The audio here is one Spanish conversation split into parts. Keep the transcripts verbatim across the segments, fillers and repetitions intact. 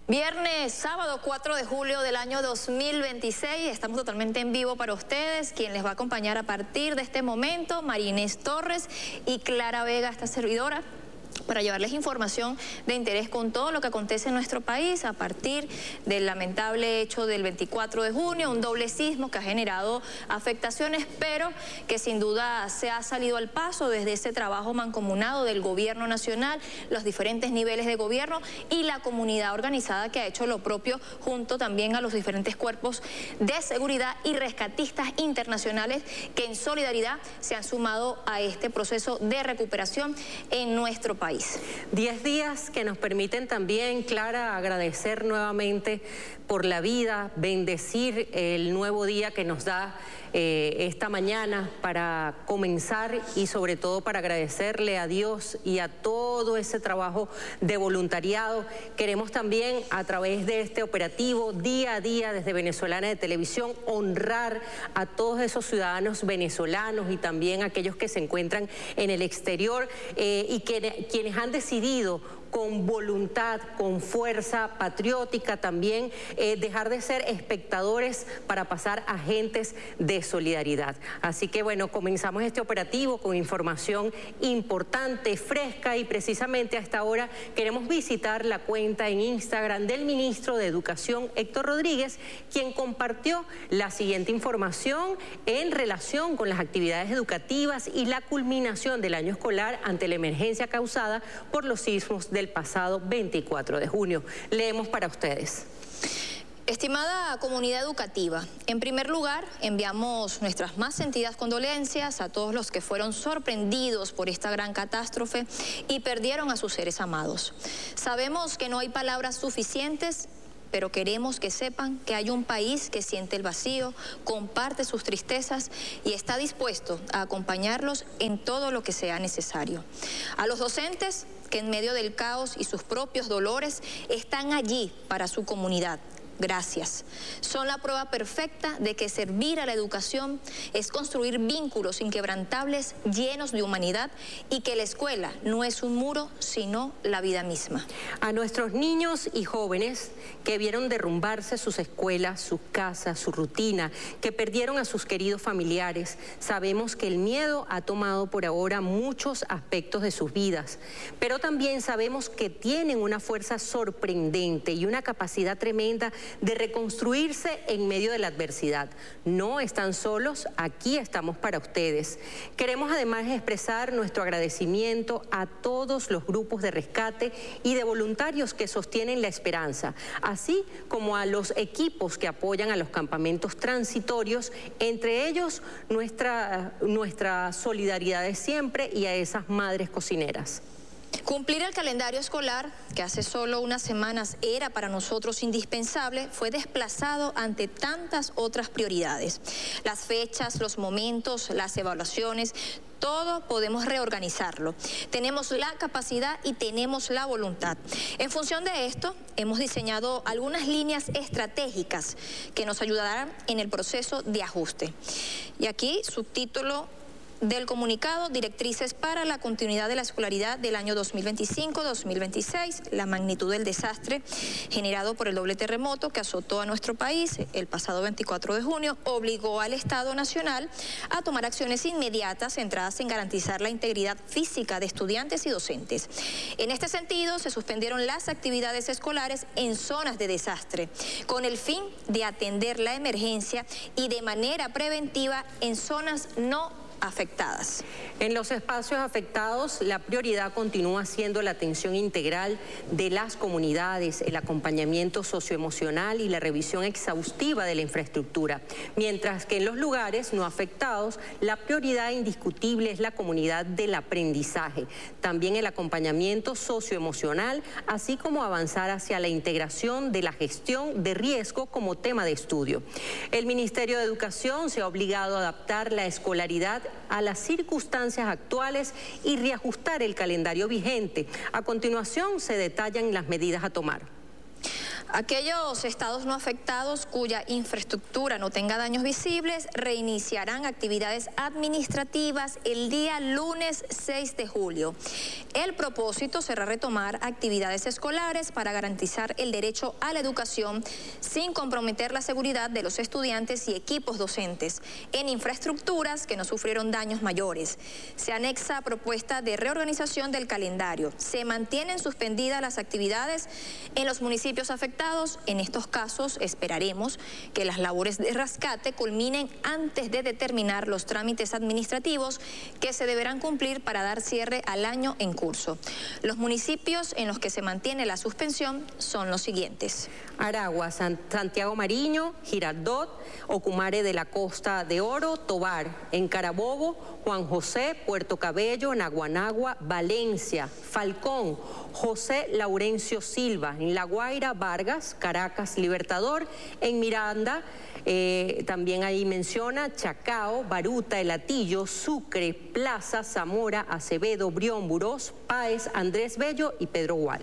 Viernes, sábado cuatro de julio del año dos mil veintiséis, estamos totalmente en vivo para ustedes. Quien les va a acompañar a partir de este momento, María Inés Torres y Clara Vega, esta servidora, para llevarles información de interés con todo lo que acontece en nuestro país a partir del lamentable hecho del veinticuatro de junio, un doble sismo que ha generado afectaciones, pero que sin duda se ha salido al paso desde ese trabajo mancomunado del gobierno nacional, los diferentes niveles de gobierno y la comunidad organizada que ha hecho lo propio junto también a los diferentes cuerpos de seguridad y rescatistas internacionales que en solidaridad se han sumado a este proceso de recuperación en nuestro país. Diez días que nos permiten también, Clara, agradecer nuevamente por la vida, bendecir el nuevo día que nos da eh, esta mañana para comenzar y sobre todo para agradecerle a Dios y a todo ese trabajo de voluntariado. Queremos también a través de este operativo día a día desde Venezolana de Televisión honrar a todos esos ciudadanos venezolanos y también a aquellos que se encuentran en el exterior eh, y que, quienes han decidido con voluntad, con fuerza patriótica también, eh, dejar de ser espectadores para pasar a agentes de solidaridad. Así que bueno, comenzamos este operativo con información importante, fresca, y precisamente a esta hora queremos visitar la cuenta en Instagram del ministro de Educación, Héctor Rodríguez, quien compartió la siguiente información en relación con las actividades educativas y la culminación del año escolar ante la emergencia causada por los sismos de del pasado veinticuatro de junio. Leemos para ustedes. Estimada comunidad educativa, en primer lugar enviamos nuestras más sentidas condolencias a todos los que fueron sorprendidos por esta gran catástrofe y perdieron a sus seres amados. Sabemos que no hay palabras suficientes, pero queremos que sepan que hay un país que siente el vacío, comparte sus tristezas y está dispuesto a acompañarlos en todo lo que sea necesario. A los docentes que en medio del caos y sus propios dolores están allí para su comunidad. Gracias. Son la prueba perfecta de que servir a la educación es construir vínculos inquebrantables llenos de humanidad y que la escuela no es un muro, sino la vida misma. A nuestros niños y jóvenes que vieron derrumbarse sus escuelas, sus casas, su rutina, que perdieron a sus queridos familiares, sabemos que el miedo ha tomado por ahora muchos aspectos de sus vidas, pero también sabemos que tienen una fuerza sorprendente y una capacidad tremenda de reconstruirse en medio de la adversidad. No están solos, aquí estamos para ustedes. Queremos además expresar nuestro agradecimiento a todos los grupos de rescate y de voluntarios que sostienen la esperanza, así como a los equipos que apoyan a los campamentos transitorios, entre ellos nuestra, nuestra solidaridad de siempre y a esas madres cocineras. Cumplir el calendario escolar, que hace solo unas semanas era para nosotros indispensable, fue desplazado ante tantas otras prioridades. Las fechas, los momentos, las evaluaciones, todo podemos reorganizarlo. Tenemos la capacidad y tenemos la voluntad. En función de esto, hemos diseñado algunas líneas estratégicas que nos ayudarán en el proceso de ajuste. Y aquí, subtítulo del comunicado: directrices para la continuidad de la escolaridad del año dos mil veinticinco dos mil veintiséis. La magnitud del desastre generado por el doble terremoto que azotó a nuestro país el pasado veinticuatro de junio obligó al Estado Nacional a tomar acciones inmediatas centradas en garantizar la integridad física de estudiantes y docentes. En este sentido, se suspendieron las actividades escolares en zonas de desastre, con el fin de atender la emergencia y de manera preventiva en zonas no afectadas. En los espacios afectados, la prioridad continúa siendo la atención integral de las comunidades, el acompañamiento socioemocional y la revisión exhaustiva de la infraestructura, mientras que en los lugares no afectados, la prioridad indiscutible es la comunidad del aprendizaje, también el acompañamiento socioemocional, así como avanzar hacia la integración de la gestión de riesgo como tema de estudio. El Ministerio de Educación se ha obligado a adaptar la escolaridad a las circunstancias actuales y reajustar el calendario vigente. A continuación se detallan las medidas a tomar. Aquellos estados no afectados cuya infraestructura no tenga daños visibles reiniciarán actividades administrativas el día lunes seis de julio. El propósito será retomar actividades escolares para garantizar el derecho a la educación sin comprometer la seguridad de los estudiantes y equipos docentes en infraestructuras que no sufrieron daños mayores. Se anexa propuesta de reorganización del calendario. Se mantienen suspendidas las actividades en los municipios afectados. En estos casos esperaremos que las labores de rescate culminen antes de determinar los trámites administrativos que se deberán cumplir para dar cierre al año en curso. Los municipios en los que se mantiene la suspensión son los siguientes: Aragua, San, Santiago Mariño, Girardot, Ocumare de la Costa de Oro, Tovar, en Carabobo, Juan José, Puerto Cabello, Naguanagua, Valencia, Falcón, José Laurencio Silva, en La Guaira, Vargas, Caracas, Libertador, en Miranda, eh, también ahí menciona Chacao, Baruta, El Hatillo, Sucre, Plaza, Zamora, Acevedo, Brión, Burós, Páez, Andrés Bello y Pedro Gual.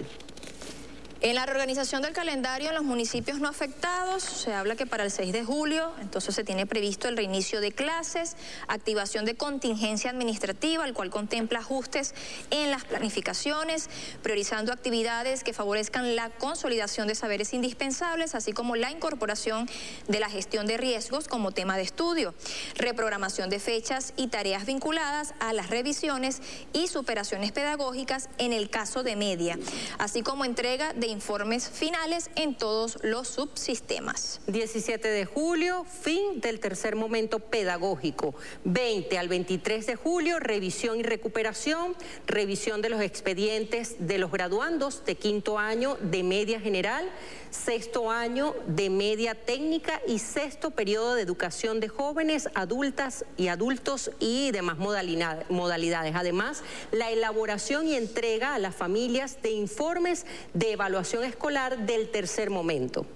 En la reorganización del calendario en los municipios no afectados, se habla que para el seis de julio, entonces se tiene previsto el reinicio de clases, activación de contingencia administrativa, el cual contempla ajustes en las planificaciones, priorizando actividades que favorezcan la consolidación de saberes indispensables, así como la incorporación de la gestión de riesgos como tema de estudio, reprogramación de fechas y tareas vinculadas a las revisiones y superaciones pedagógicas en el caso de media, así como entrega de informes finales en todos los subsistemas. diecisiete de julio, fin del tercer momento pedagógico. veinte al veintitrés de julio, revisión y recuperación, revisión de los expedientes de los graduandos de quinto año de media general, sexto año de media técnica y sexto periodo de educación de jóvenes, adultas y adultos y demás modalidades. Además, la elaboración y entrega a las familias de informes de evaluación escolar del tercer momento.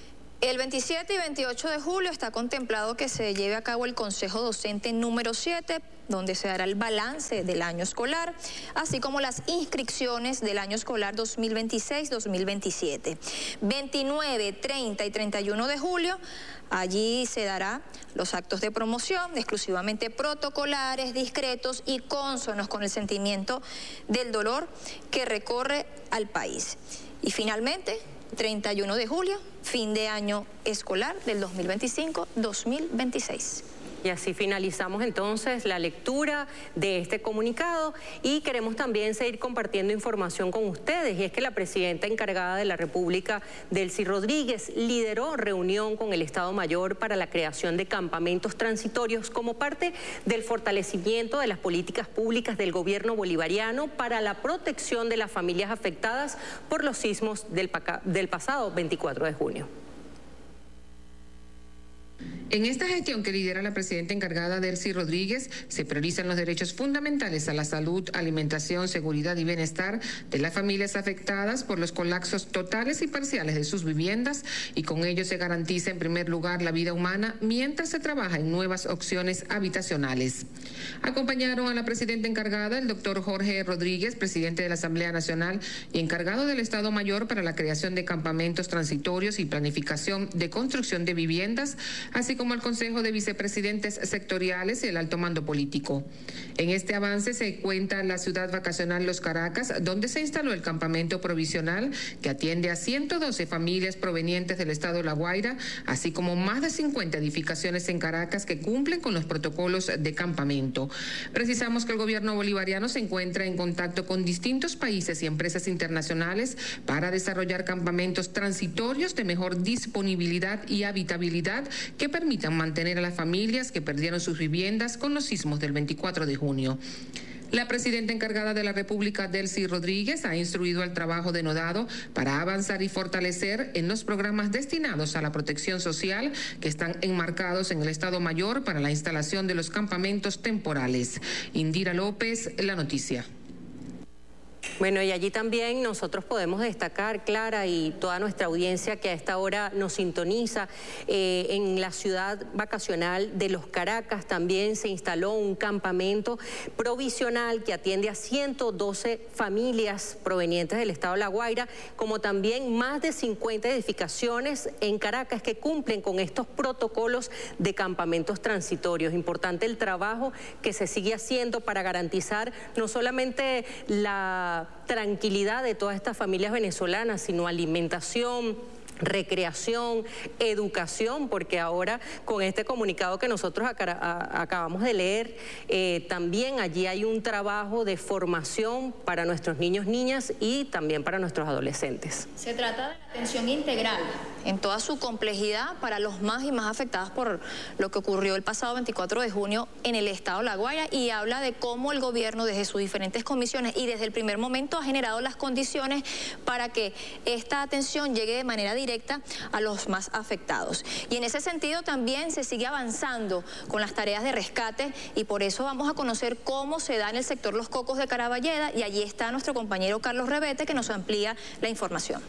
El veintisiete y veintiocho de julio está contemplado que se lleve a cabo el Consejo Docente número siete, donde se dará el balance del año escolar, así como las inscripciones del año escolar dos mil veintiséis dos mil veintisiete. veintinueve, treinta y treinta y uno de julio, allí se dará los actos de promoción exclusivamente protocolares, discretos y cónsonos con el sentimiento del dolor que recorre al país. Y finalmente, treinta y uno de julio, fin de año escolar del dos mil veinticinco dos mil veintiséis. Y así finalizamos entonces la lectura de este comunicado y queremos también seguir compartiendo información con ustedes. Y es que la presidenta encargada de la República, Delcy Rodríguez, lideró reunión con el Estado Mayor para la creación de campamentos transitorios como parte del fortalecimiento de las políticas públicas del gobierno bolivariano para la protección de las familias afectadas por los sismos del, del pasado veinticuatro de junio. En esta gestión que lidera la presidenta encargada Delcy Rodríguez, se priorizan los derechos fundamentales a la salud, alimentación, seguridad y bienestar de las familias afectadas por los colapsos totales y parciales de sus viviendas, y con ello se garantiza en primer lugar la vida humana mientras se trabaja en nuevas opciones habitacionales. Acompañaron a la presidenta encargada el doctor Jorge Rodríguez, presidente de la Asamblea Nacional y encargado del Estado Mayor para la creación de campamentos transitorios y planificación de construcción de viviendas, así como el Consejo de Vicepresidentes Sectoriales y el alto mando político. En este avance se cuenta la ciudad vacacional Los Caracas, donde se instaló el campamento provisional que atiende a ciento doce familias provenientes del estado de La Guaira, así como más de cincuenta edificaciones en Caracas que cumplen con los protocolos de campamento. Precisamos que el gobierno bolivariano se encuentra en contacto con distintos países y empresas internacionales para desarrollar campamentos transitorios de mejor disponibilidad y habitabilidad que permitan mantener a las familias que perdieron sus viviendas con los sismos del veinticuatro de junio. La presidenta encargada de la República, Delcy Rodríguez, ha instruido al trabajo denodado para avanzar y fortalecer en los programas destinados a la protección social que están enmarcados en el Estado Mayor para la instalación de los campamentos temporales. Indira López, La Noticia. Bueno, y allí también nosotros podemos destacar, Clara, y toda nuestra audiencia que a esta hora nos sintoniza, eh, en la ciudad vacacional de Los Caracas también se instaló un campamento provisional que atiende a ciento doce familias provenientes del estado de La Guaira, como también más de cincuenta edificaciones en Caracas que cumplen con estos protocolos de campamentos transitorios. Importante el trabajo que se sigue haciendo para garantizar no solamente la tranquilidad de todas estas familias venezolanas, sino alimentación, recreación, educación, porque ahora con este comunicado que nosotros acabamos de leer, eh, también allí hay un trabajo de formación para nuestros niños, niñas y también para nuestros adolescentes. Se trata de la atención integral en toda su complejidad para los más y más afectados por lo que ocurrió el pasado veinticuatro de junio en el estado de La Guaira, y habla de cómo el gobierno desde sus diferentes comisiones y desde el primer momento ha generado las condiciones para que esta atención llegue de manera directa a los más afectados. Y en ese sentido también se sigue avanzando con las tareas de rescate, y por eso vamos a conocer cómo se da en el sector Los Cocos de Caraballeda, y allí está nuestro compañero Carlos Revete que nos amplía la información.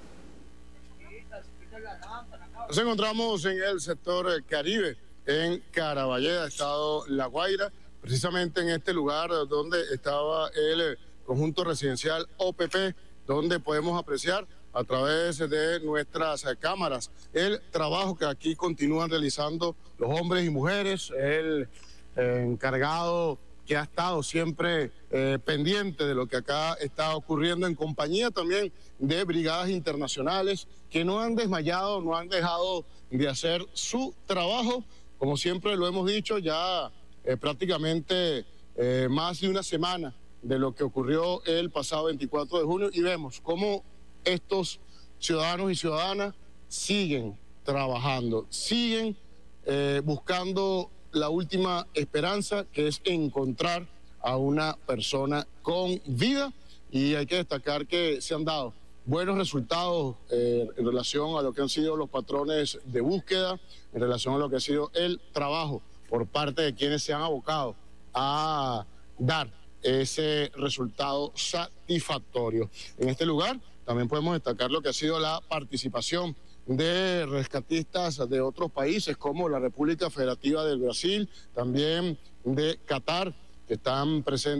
Nos encontramos en el sector Caribe, en Caraballeda, estado La Guaira, precisamente en este lugar donde estaba el conjunto residencial O P P, donde podemos apreciar a través de nuestras cámaras el trabajo que aquí continúan realizando los hombres y mujeres, el eh, encargado que ha estado siempre eh, pendiente de lo que acá está ocurriendo, en compañía también de brigadas internacionales que no han desmayado, no han dejado de hacer su trabajo. Como siempre lo hemos dicho, ya eh, prácticamente eh, más de una semana de lo que ocurrió el pasado veinticuatro de junio, y vemos cómo estos ciudadanos y ciudadanas siguen trabajando, siguen eh, buscando la última esperanza, que es encontrar a una persona con vida, y hay que destacar que se han dado buenos resultados eh, en relación a lo que han sido los patrones de búsqueda, en relación a lo que ha sido el trabajo por parte de quienes se han abocado a dar ese resultado satisfactorio. En este lugar también podemos destacar lo que ha sido la participación de rescatistas de otros países como la República Federativa del Brasil, también de Qatar, que están presentes